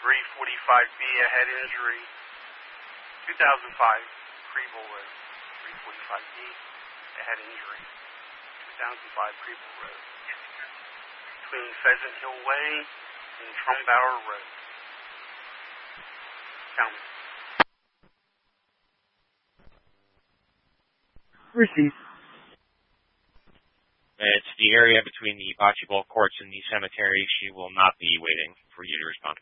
345B, a head injury. 2005 Preble Road. 345B, a head injury. 2005 Preble Road. Between Pheasant Hill Way and Trumbauer Road. Count. Received. It's the area between the bocce ball courts and the cemetery. She will not be waiting for you to respond.